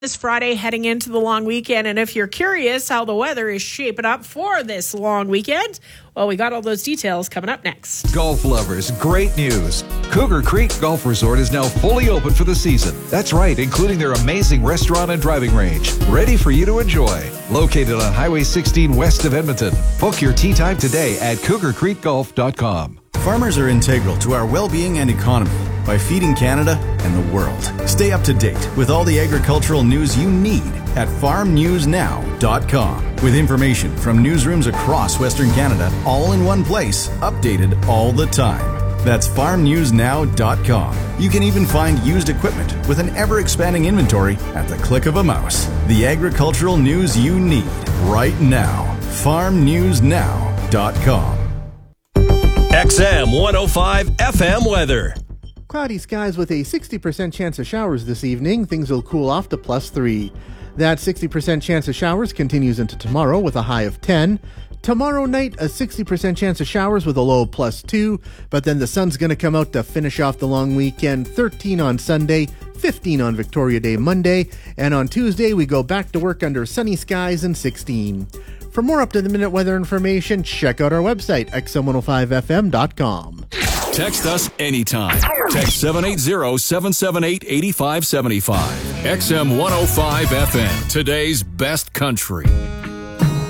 This Friday heading into the long weekend. And if you're curious how the weather is shaping up for this long weekend, well, we got all those details coming up next. Golf lovers, great news. Cougar Creek Golf Resort is now fully open for the season. That's right, including their amazing restaurant and driving range. Ready for you to enjoy. Located on Highway 16 west of Edmonton. Book your tee time today at cougarcreekgolf.com. Farmers are integral to our well-being and economy by feeding Canada and the world. Stay up to date with all the agricultural news you need at farmnewsnow.com. With information from newsrooms across Western Canada, all in one place, updated all the time. That's farmnewsnow.com. You can even find used equipment with an ever-expanding inventory at the click of a mouse. The agricultural news you need right now. farmnewsnow.com. XM 105 FM weather. Cloudy skies with a 60% chance of showers this evening. Things will cool off to +3. That 60% chance of showers continues into tomorrow with a high of 10. Tomorrow night, a 60% chance of showers with a low of +2. But then the sun's going to come out to finish off the long weekend. 13 on Sunday, 15 on Victoria Day Monday. And on Tuesday, we go back to work under sunny skies and 16. For more up-to-the-minute weather information, check out our website, xm105fm.com. Text us anytime. Text 780-778-8575. XM 105 FM, today's best country.